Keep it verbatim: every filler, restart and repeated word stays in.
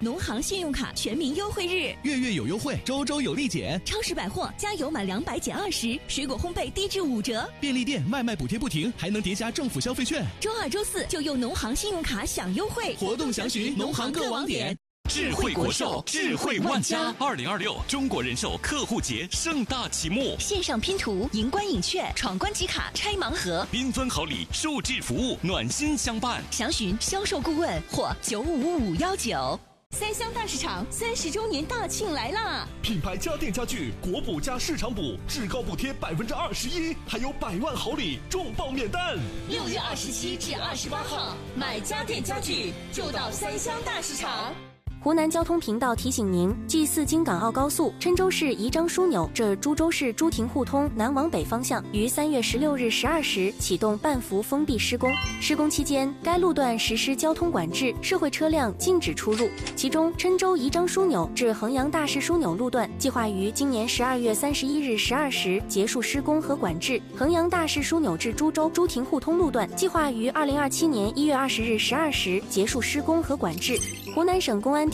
农行信用卡全民优惠日， 月月有优惠，周周有立减。 超市百货加油满两百减二十，水果烘焙低至五折。 便利店外卖补贴不停，还能叠加政府消费券。 周二、周四就用农行信用卡享优惠， 活动详询农行各网点。 智慧国寿，智慧万家。二零二六中国人寿客户节盛大启幕， 线上拼图、赢关影券、闯关集卡、拆盲盒， 缤纷好礼，数字服务，暖心相伴。 详询销售顾问或九五五幺九。三湘大市场三十周年大庆来啦！ 品牌家电家具国补加市场补，至高补贴百分之二十一，还有百万好礼，重磅免单。 六月二十七至二十八号，买家电家具就到三湘大市场。 湖南交通频道提醒您：G 四京港澳高速郴州市宜章枢纽至株洲市朱亭互通南往北方向于三月十六日十二时启动半幅封闭施工。施工期间，该路段实施交通管制，社会车辆禁止出入。其中，郴州宜章枢纽至衡阳大市枢纽路段计划于今年十二月三十一日十二时结束施工和管制；衡阳大市枢纽至株洲朱亭互通路段计划于二零二七年一月二十日十二时结束施工和管制。湖南省公安